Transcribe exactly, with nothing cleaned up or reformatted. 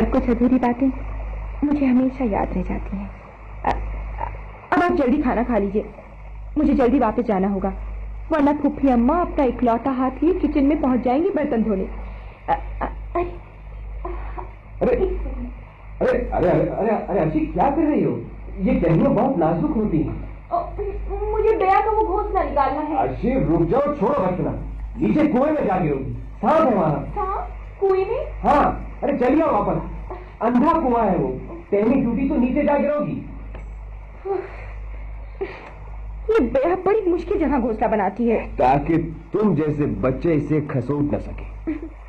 पर कुछ अधूरी बातें मुझे हमेशा याद रह जाती हैं। अब आप जल्दी खाना खा लीजिए, मुझे जल्दी वापस जाना होगा, वरना फूफी अम्मा अपना इकलौता हाथ लिए किचन में पहुंच जाएंगी बर्तन धोने। अरे अरे अरे अरे अरे अरे अर्शी, क्या कर रही हो? ये टहनियां बहुत नाजुक होती हैं। मुझे दया का वो घोंसला निकालना है। अर्शी रुक जाओ, छोड़ो बचना, नीचे कुएं में जा गिरोगी, सांप है वहाँ। सांप? कुएं में? हाँ, अरे चलिए वापस, अंधा कुआं है वो, टहनी टूटी तो नीचे जा गिरोगी। ये बेहद बड़ी मुश्किल जगह घोंसला बनाती है ताकि तुम जैसे बच्चे इसे खसोट न सके।